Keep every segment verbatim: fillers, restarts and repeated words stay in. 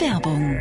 Werbung.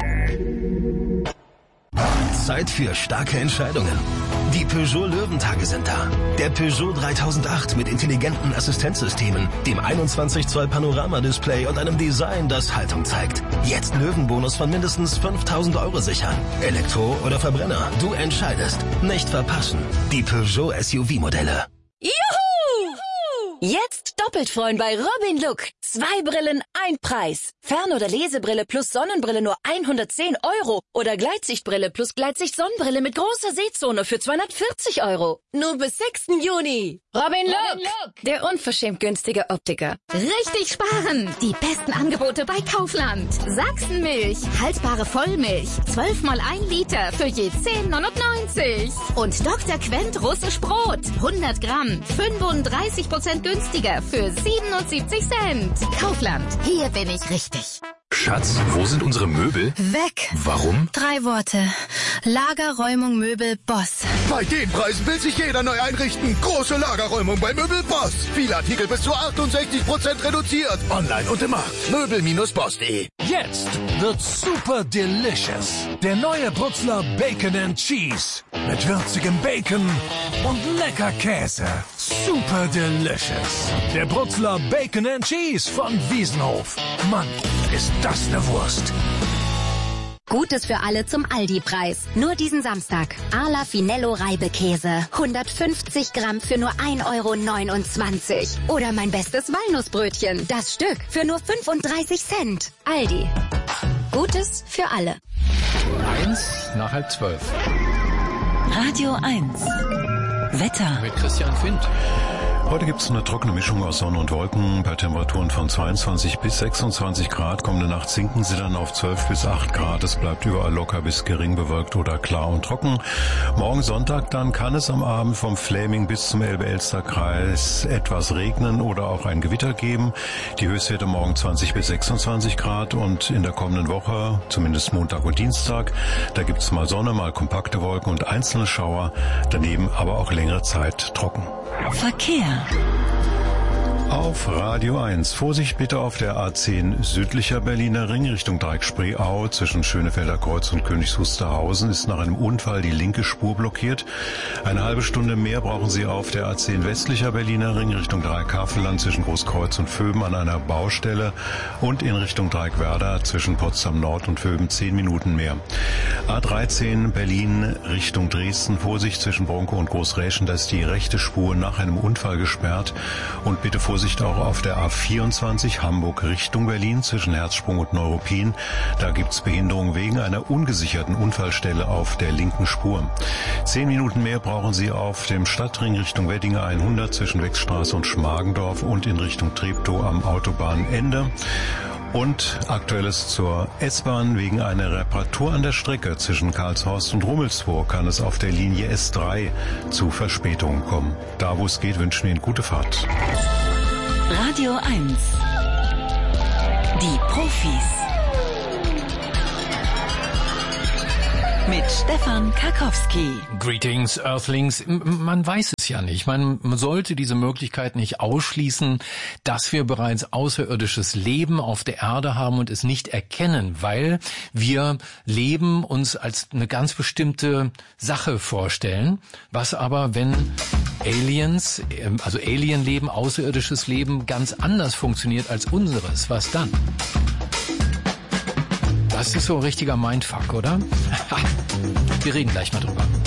Zeit für starke Entscheidungen. Die Peugeot Löwentage sind da. Der Peugeot dreitausendacht mit intelligenten Assistenzsystemen, dem einundzwanzig Zoll Panoramadisplay und einem Design, das Haltung zeigt. Jetzt Löwenbonus von mindestens fünftausend Euro sichern. Elektro oder Verbrenner, du entscheidest. Nicht verpassen. Die Peugeot S U V-Modelle. Juhu! Jetzt doppelt freuen bei Robin Look. Zwei Brillen, ein Preis. Fern- oder Lesebrille plus Sonnenbrille nur hundertzehn Euro. Oder Gleitsichtbrille plus Gleitsicht-Sonnenbrille mit großer Sehzone für zweihundertvierzig Euro. Nur bis sechsten Juni. Robin Look, Robin Look, der unverschämt günstige Optiker. Richtig sparen! Die besten Angebote bei Kaufland. Sachsenmilch, haltbare Vollmilch, zwölf mal ein Liter für je zehn neunundneunzig. Und Doktor Quent russisch Brot, hundert Gramm, fünfunddreißig Prozent günstiger für siebenundsiebzig Cent. Kaufland, hier bin ich richtig. Schatz, wo sind unsere Möbel? Weg. Warum? Drei Worte. Lagerräumung Möbel Boss. Bei den Preisen will sich jeder neu einrichten. Große Lagerräumung bei Möbel Boss. Viele Artikel bis zu achtundsechzig Prozent reduziert. Online und im Markt. Möbel Bindestrich boss punkt de. Jetzt wird's super delicious. Der neue Brutzler Bacon and Cheese. Mit würzigem Bacon und lecker Käse. Super delicious. Der Brutzler Bacon and Cheese von Wiesenhof. Mann, ist das eine Wurst. Gutes für alle zum Aldi-Preis. Nur diesen Samstag. Ala Finello Reibekäse. hundertfünfzig Gramm für nur ein Euro neunundzwanzig. Oder mein bestes Walnussbrötchen. Das Stück für nur fünfunddreißig Cent. Aldi. Gutes für alle. Eins nach halb zwölf. Radio eins. Wetter. Mit Christian Findt. Heute gibt es eine trockene Mischung aus Sonne und Wolken bei Temperaturen von zweiundzwanzig bis sechsundzwanzig Grad. Kommende Nacht sinken sie dann auf zwölf bis acht Grad. Es bleibt überall locker bis gering bewölkt oder klar und trocken. Morgen Sonntag dann kann es am Abend vom Fläming bis zum Elbe-Elster-Kreis etwas regnen oder auch ein Gewitter geben. Die Höchstwerte morgen zwanzig bis sechsundzwanzig Grad und in der kommenden Woche, zumindest Montag und Dienstag, da gibt es mal Sonne, mal kompakte Wolken und einzelne Schauer. Daneben aber auch längere Zeit trocken. Verkehr. Auf Radio eins. Vorsicht bitte auf der A zehn südlicher Berliner Ring Richtung Dreieck-Spreeau. Zwischen Schönefelder Kreuz und Königs Wusterhausen ist nach einem Unfall die linke Spur blockiert. Eine halbe Stunde mehr brauchen Sie auf der A zehn westlicher Berliner Ring Richtung Dreieck-Havelland zwischen Großkreuz und Vöben an einer Baustelle und in Richtung Dreieck-Werder zwischen Potsdam Nord und Vöben zehn Minuten mehr. A dreizehn Berlin Richtung Dresden. Vorsicht zwischen Bronco und Großräschen, da ist die rechte Spur nach einem Unfall gesperrt. Und bitte Vorsicht auch auf der A vierundzwanzig Hamburg Richtung Berlin zwischen Herzsprung und Neuruppin. Da gibt's Behinderung wegen einer ungesicherten Unfallstelle auf der linken Spur. Zehn Minuten mehr brauchen Sie auf dem Stadtring Richtung Weddinge hundert zwischen Wechstraße und Schmargendorf und in Richtung Treptow am Autobahnende. Und Aktuelles zur S-Bahn. Wegen einer Reparatur an der Strecke zwischen Karlshorst und Rummelsburg kann es auf der Linie S drei zu Verspätungen kommen. Da, wo es geht, wünschen wir Ihnen gute Fahrt. Radio eins. Die Profis. Mit Stefan Karkowski. Greetings, Earthlings. Man weiß es ja nicht. Man sollte diese Möglichkeit nicht ausschließen, dass wir bereits außerirdisches Leben auf der Erde haben und es nicht erkennen, weil wir Leben uns als eine ganz bestimmte Sache vorstellen. Was aber, wenn Aliens, also Alienleben, außerirdisches Leben ganz anders funktioniert als unseres, was dann? Das ist so ein richtiger Mindfuck, oder? Wir reden gleich mal drüber.